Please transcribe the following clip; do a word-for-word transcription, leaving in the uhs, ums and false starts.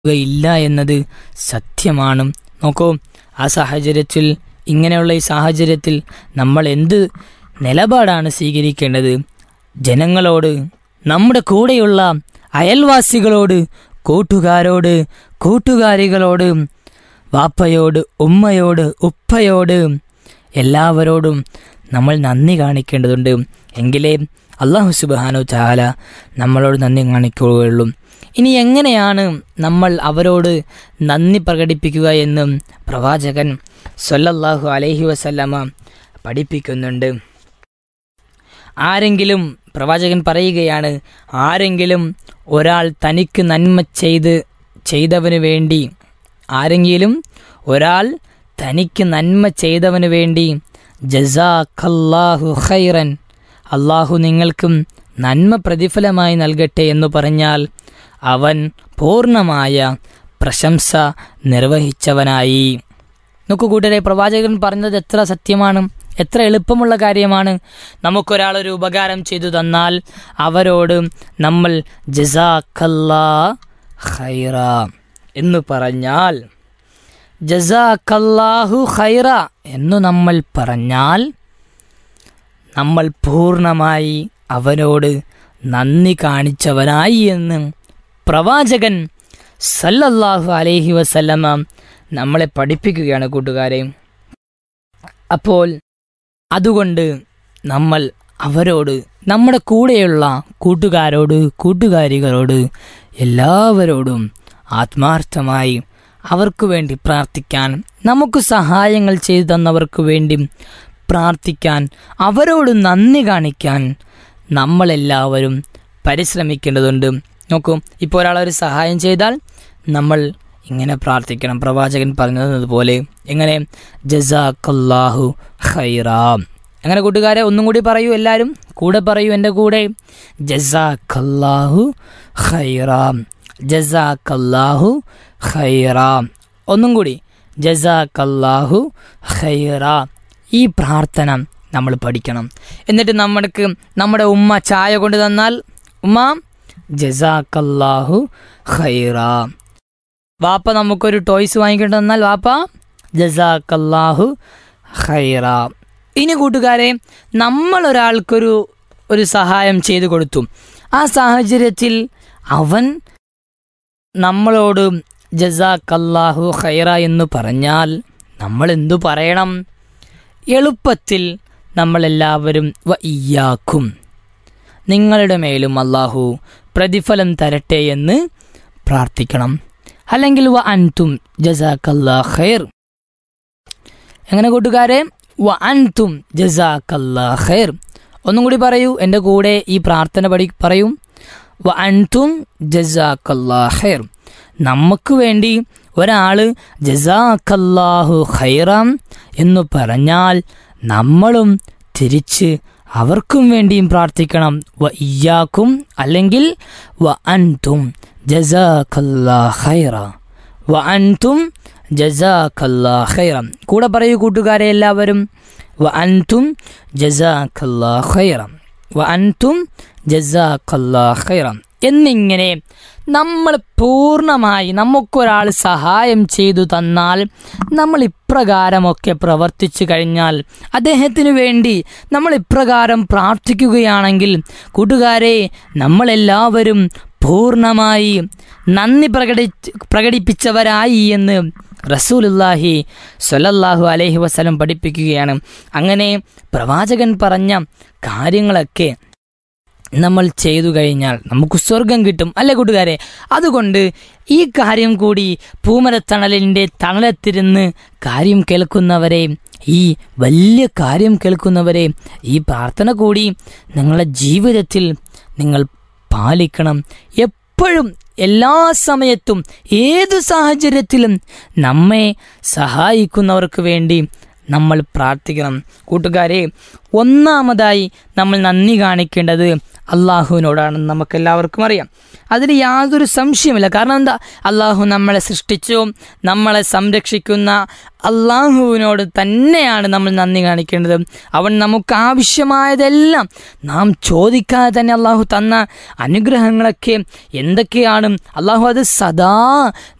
ഇല്ല എന്നത് സത്യമാണ്. നോക്കൂ, ആ സാഹചര്യത്തിൽ, ഇങ്ങനെയുള്ള ഈ സാഹചര്യത്തിൽ നമ്മൾ എന്ത് നിലപാടാണ് സ്വീകരിക്കേണ്ടത്? ജനങ്ങളോട്, നമ്മുടെ കൂടെയുള്ള അയൽവാസികളോട്, കൂട്ടുകാരോട്, കൂട്ടുകാരികളോട്, വാപ്പയോട്, ഉമ്മയോട്, ഉപ്പയോട്, എല്ലാവരോടും നമ്മൾ നന്ദി കാണിക്കേണ്ടതുണ്ട്. എങ്കിലേ അല്ലാഹു സുബ്ഹാനഹു തആല നമ്മളോട് നന്ദി കാണിക്കുകയുള്ളൂ. ഇനി എങ്ങനെയാണ് നമ്മൾ അവരോട് നന്ദി പ്രകടിപ്പിക്കുക എന്നും പ്രവാചകൻ സ്വല്ലല്ലാഹു അലൈഹി വസല്ലമ പഠിപ്പിക്കുന്നുണ്ട്. ആരെങ്കിലും, പ്രവാചകൻ പറയുകയാണ്, ആരെങ്കിലും ഒരാൾ തനിക്ക് നന്മ ചെയ്ത് ചെയ്തവന് വേണ്ടി ആരെങ്കിലും ഒരാൾ തനിക്ക് നന്മ ചെയ്തവന് വേണ്ടി ജസാക്കല്ലാഹു ഖൈറൻ, അള്ളാഹു നിങ്ങൾക്കും നന്മ പ്രതിഫലമായി നൽകട്ടെ എന്ന് പറഞ്ഞാൽ അവൻ പൂർണ്ണമായ പ്രശംസ നിർവഹിച്ചവനായി. നോക്കൂ കൂട്ടരെ, പ്രവാചകൻ പറഞ്ഞത് എത്ര സത്യമാണ്, എത്ര എളുപ്പമുള്ള കാര്യമാണ്. നമുക്കൊരാളൊരു ഉപകാരം ചെയ്തു തന്നാൽ അവരോട് നമ്മൾ ജസാക്കല്ലാ ഖൈറ എന്ന് പറഞ്ഞാൽ, ജസാക്കല്ലാഹു ഖൈറ എന്നു നമ്മൾ പറഞ്ഞാൽ നമ്മൾ പൂർണ്ണമായി അവനോട് നന്ദി കാണിച്ചവനായി എന്ന് പ്രവാചകൻ സല്ലല്ലാഹു അലൈഹി വസല്ലമ നമ്മളെ പഠിപ്പിക്കുകയാണ് കൂട്ടുകാരെ. അപ്പോൾ അതുകൊണ്ട് നമ്മൾ അവരോട്, നമ്മുടെ കൂടെയുള്ള കൂട്ടുകാരോട്, കൂട്ടുകാരികളോട്, എല്ലാവരോടും ആത്മാർത്ഥമായി അവർക്ക് വേണ്ടി പ്രാർത്ഥിക്കാൻ, നമുക്ക് സഹായങ്ങൾ ചെയ്തു തന്നവർക്ക് വേണ്ടി പ്രാർത്ഥിക്കാൻ, അവരോട് നന്ദി കാണിക്കാൻ നമ്മളെല്ലാവരും പരിശ്രമിക്കേണ്ടതുണ്ട്. നോക്കൂ, ഇപ്പോൾ ഒരാളൊരു സഹായം ചെയ്താൽ നമ്മൾ ഇങ്ങനെ പ്രാർത്ഥിക്കണം. പ്രവാചകൻ പറഞ്ഞതുപോലെ എങ്ങനെ? ജസാക്കല്ലാഹു ഖൈറ. അങ്ങനെ കൂട്ടുകാരെ, ഒന്നും കൂടി പറയൂ, എല്ലാവരും കൂടെ പറയൂ എൻ്റെ കൂടെ. ജസാക്കല്ലാഹു ഖൈറ, ജസാക്കല്ലാഹു ഖൈറ. ഒന്നും കൂടി, ജസാക്കല്ലാഹു ഖൈറ. ഈ പ്രാർത്ഥന നമ്മൾ പഠിക്കണം. എന്നിട്ട് നമ്മൾക്ക് നമ്മുടെ ഉമ്മ ചായ കൊണ്ട് തന്നാൽ, ഉമ്മ ജസാക്കല്ലാഹു ഖൈറ. വാപ്പ നമുക്കൊരു ടോയ്സ് വാങ്ങിക്കൊണ്ട് തന്നാൽ, വാപ്പ ജസാക്കല്ലാഹു ഖൈറ. ഇനി കൂട്ടുകാരെ, നമ്മൾ ഒരാൾക്കൊരു ഒരു സഹായം ചെയ്തു കൊടുത്തു. ആ സാഹചര്യത്തിൽ അവൻ നമ്മളോട് ജസാക്കല്ലാഹു ഖൈറ എന്ന് പറഞ്ഞാൽ നമ്മൾ എന്തു പറയണം? എളുപ്പത്തിൽ നമ്മളെല്ലാവരും വ ഇയ്യാക്കും, നിങ്ങളുടെ മേലും അല്ലാഹു പ്രതിഫലം തരട്ടെ എന്ന് പ്രാർത്ഥിക്കണം. അല്ലെങ്കിൽ വ അൻതും ജസാക്കല്ലാഹു ഖൈർ. എങ്ങനെ കൂട്ടുകാരെ? വ അൻതും ജസാക്കല്ലാഹു ഖൈർ. ഒന്നും കൂടി പറയൂ, എൻ്റെ കൂടെ ഈ പ്രാർത്ഥന പഠി പറയൂ. വ അൻതും ജസാക്കല്ലാഹു ഖൈർ. നമുക്ക് വേണ്ടി ഒരാൾ ജസാക്കല്ലാഹു ഖൈറം എന്ന് പറഞ്ഞാൽ നമ്മളും തിരിച്ച് അവർക്കും വേണ്ടിയും പ്രാർത്ഥിക്കണം. വ ഇയ്യാക്കും, അല്ലെങ്കിൽ വ അൻതും ജസാക്കല്ലാഹു ഖൈറ, വ അൻതും ജസാക്കല്ലാഹു ഖൈറ. കൂടെ പറയൂ കൂട്ടുകാരെ എല്ലാവരും. വ അൻതും ജസാക്കല്ലാഹു ഖൈറ, വ അൻതും ജസാക്കല്ലാഹു ഖൈറ എന്നിങ്ങനെ നമ്മൾ പൂർണ്ണമായി, നമുക്കൊരാൾ സഹായം ചെയ്തു തന്നാൽ നമ്മൾ ഇപ്രകാരമൊക്കെ പ്രവർത്തിച്ചു കഴിഞ്ഞാൽ, അദ്ദേഹത്തിന് വേണ്ടി നമ്മൾ ഇപ്രകാരം പ്രാർത്ഥിക്കുകയാണെങ്കിൽ കൂട്ടുകാരെ, നമ്മളെല്ലാവരും പൂർണ്ണമായി നന്ദി പ്രകടി പ്രകടിപ്പിച്ചവരായി എന്ന് റസൂലുള്ളാഹി സ്വല്ലല്ലാഹു അലൈഹി വസല്ലം പഠിപ്പിക്കുകയാണ്. അങ്ങനെ പ്രവാചകൻ പറഞ്ഞ കാര്യങ്ങളൊക്കെ നമ്മൾ ചെയ്തു കഴിഞ്ഞാൽ നമുക്ക് സ്വർഗം കിട്ടും, അല്ലേ കൂട്ടുകാരെ? അതുകൊണ്ട് ഈ കാര്യം കൂടി പൂമരത്തണലിൻ്റെ തണലത്തിരുന്ന് കാര്യം കേൾക്കുന്നവരെ, ഈ വലിയ കാര്യം കേൾക്കുന്നവരെ, ഈ പ്രാർത്ഥന കൂടി നിങ്ങളുടെ ജീവിതത്തിൽ നിങ്ങൾ പാലിക്കണം. എപ്പോഴും, എല്ലാ സമയത്തും, ഏതു സാഹചര്യത്തിലും നമ്മെ സഹായിക്കുന്നവർക്ക് വേണ്ടി നമ്മൾ പ്രാർത്ഥിക്കണം. കൂട്ടുകാരെ, ഒന്നാമതായി നമ്മൾ നന്ദി കാണിക്കേണ്ടത് അള്ളാഹുവിനോടാണെന്ന് നമുക്കെല്ലാവർക്കും അറിയാം. അതിൽ യാതൊരു സംശയമില്ല. കാരണം എന്താ, അള്ളാഹു നമ്മളെ സൃഷ്ടിച്ചു നമ്മളെ സംരക്ഷിക്കുന്ന അള്ളാഹുവിനോട് തന്നെയാണ് നമ്മൾ നന്ദി കാണിക്കേണ്ടത്. അവൻ നമുക്ക് ആവശ്യമായതെല്ലാം നാം ചോദിക്കാതെ തന്നെ അള്ളാഹു തന്ന അനുഗ്രഹങ്ങളൊക്കെ എന്തൊക്കെയാണ്, അള്ളാഹു അത് സദാ